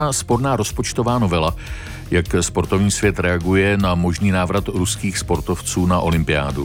Sporná rozpočtová novela, jak sportovní svět reaguje na možný návrat ruských sportovců na olympiádu.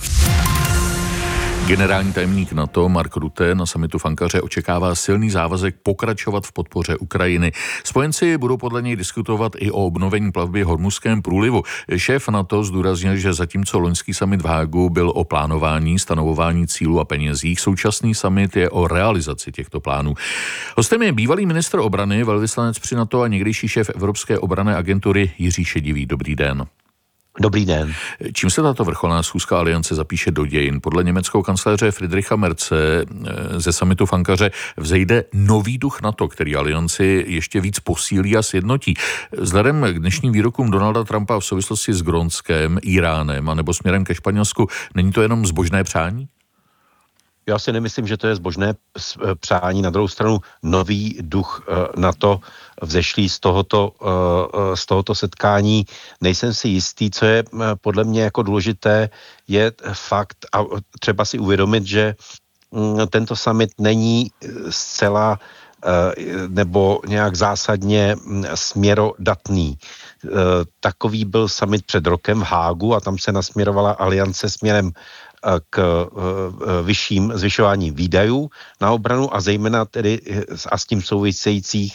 Generální tajemník NATO Mark Rutte na summitu v Ankaře očekává silný závazek pokračovat v podpoře Ukrajiny. Spojenci budou podle něj diskutovat i o obnovení plavby v Hormuzském průlivu. Šéf NATO zdůraznil, že zatímco loňský summit v Hágu byl o plánování, stanovování cílů a penězích, současný summit je o realizaci těchto plánů. Hostem je bývalý ministr obrany, velvyslanec při NATO a někdejší šéf Evropské obranné agentury Jiří Šedivý. Dobrý den. Dobrý den. Čím se tato vrcholná schůzka aliance zapíše do dějin? Podle německého kancléře Friedricha Merze ze summitu v Ankaře vzejde nový duch NATO, který alianci ještě víc posílí a sjednotí. Vzhledem k dnešním výrokům Donalda Trumpa v souvislosti s Grónskem, Iránem a nebo směrem ke Španělsku, není to jenom zbožné přání? Já si nemyslím, že to je zbožné přání. Na druhou stranu nový duch NATO vzešlý z tohoto setkání. Nejsem si jistý, co je podle mě jako důležité, je fakt a třeba si uvědomit, že tento summit není zcela nebo nějak zásadně směrodatný. Takový byl summit před rokem v Hágu a tam se nasměrovala aliance směrem k vyšším zvyšování výdajů na obranu a zejména tedy a s tím souvisejících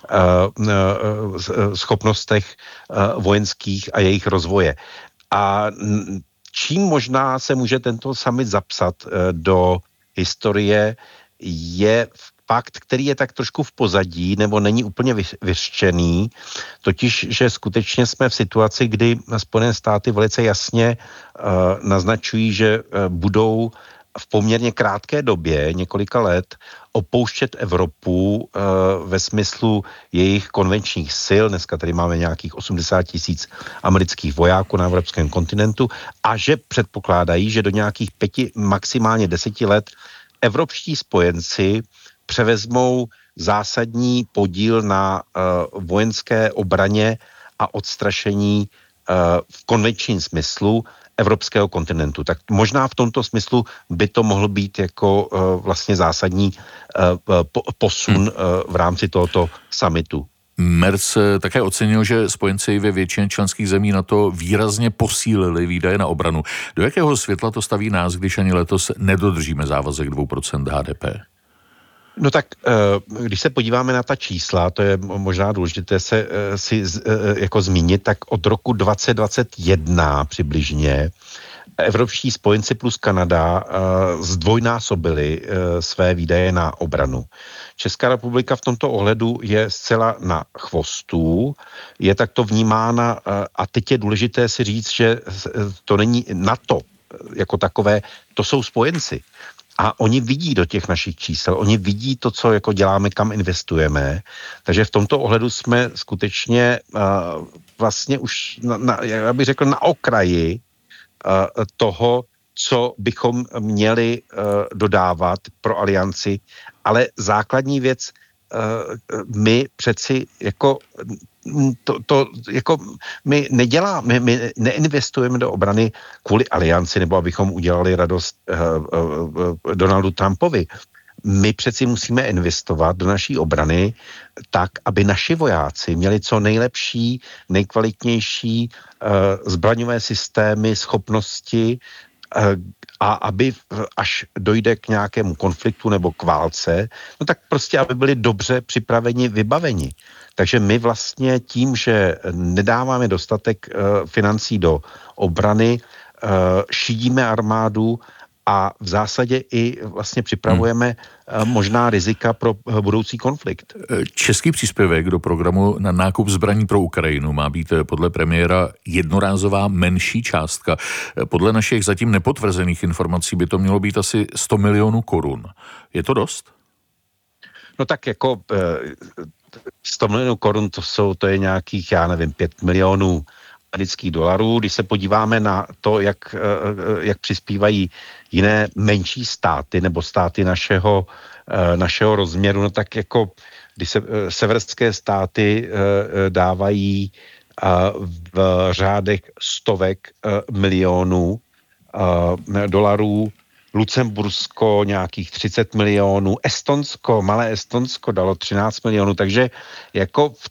schopnostech vojenských a jejich rozvoje. A čím možná se může tento summit zapsat do historie, je fakt, který je tak trošku v pozadí, nebo není úplně vyřčený, totiž, že skutečně jsme v situaci, kdy Spojené státy velice jasně naznačují, že budou v poměrně krátké době, několika let, opouštět Evropu ve smyslu jejich konvenčních sil. Dneska tady máme nějakých 80 000 amerických vojáků na evropském kontinentu a že předpokládají, že do nějakých 5, maximálně 10 let evropští spojenci převezmou zásadní podíl na vojenské obraně a odstrašení v konvenčním smyslu evropského kontinentu. Tak možná v tomto smyslu by to mohl být jako vlastně zásadní posun v rámci tohoto summitu. Merz také ocenil, že spojenci ve většině členských zemí NATO výrazně posílili výdaje na obranu. Do jakého světla to staví nás, když ani letos nedodržíme závazek 2% HDP? No tak, když se podíváme na ta čísla, to je možná důležité si jako zmínit, tak od roku 2021 přibližně evropští spojenci plus Kanada zdvojnásobili své výdaje na obranu. Česká republika v tomto ohledu je zcela na chvostu, je takto vnímána a teď je důležité si říct, že to není NATO jako takové, to jsou spojenci. A oni vidí do těch našich čísel, oni vidí to, co jako děláme, kam investujeme. Takže v tomto ohledu jsme skutečně vlastně už, já bych řekl, na okraji toho, co bychom měli dodávat pro alianci. Ale základní věc, my přeci jako my neděláme, my neinvestujeme do obrany kvůli alianci, nebo abychom udělali radost Donaldu Trumpovi. My přeci musíme investovat do naší obrany tak, aby naši vojáci měli co nejlepší, nejkvalitnější zbraňové systémy, schopnosti a aby až dojde k nějakému konfliktu nebo k válce, no tak prostě, aby byli dobře připraveni, vybaveni. Takže my vlastně tím, že nedáváme dostatek financí do obrany, šidíme armádu a v zásadě i vlastně připravujeme možná rizika pro budoucí konflikt. Český příspěvek do programu na nákup zbraní pro Ukrajinu má být podle premiéra jednorázová menší částka. Podle našich zatím nepotvrzených informací by to mělo být asi 100 milionů korun. Je to dost? No tak jako 100 milionů korun to je nějakých, 5 milionů amerických dolarů. Když se podíváme na to, jak přispívají jiné menší státy nebo státy našeho rozměru, no tak jako když se severské státy dávají v řádech stovek milionů dolarů, Lucembursko nějakých 30 milionů, malé Estonsko dalo 13 milionů, takže jako v